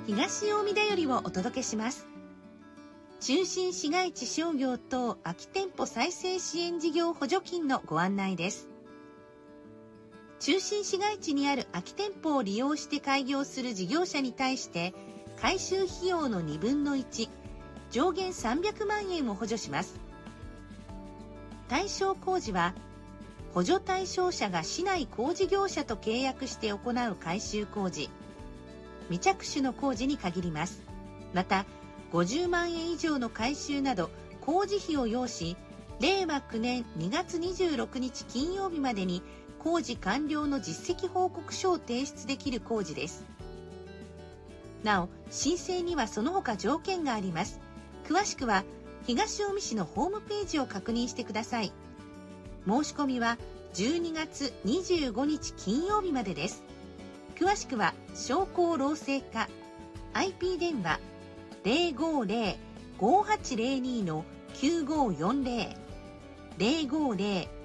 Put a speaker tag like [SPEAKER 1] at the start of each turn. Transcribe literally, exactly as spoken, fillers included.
[SPEAKER 1] 東近江だよりをお届けします。中心市街地商業等空き店舗再生支援事業補助金のご案内です。中心市街地にある空き店舗を利用して開業する事業者に対して改修費用のにぶんのいち、上限さんびゃくまんえんを補助します。対象工事は補助対象者が市内工事業者と契約して行う改修工事、未着手の工事に限ります。またごじゅうまんえん以上の改修など工事費を要し、れいわきゅうねんにがつにじゅうろくにち金曜日までに工事完了の実績報告書を提出できる工事です。なお、申請にはその他条件があります。詳しくは東近江市のホームページを確認してください。申し込みはじゅうにがつにじゅうごにち金曜日までです。詳しくは商工労政課 アイピー 電話 ゼロごゼロ ごはちゼロに のきゅうごよんゼロ ゼロごゼロ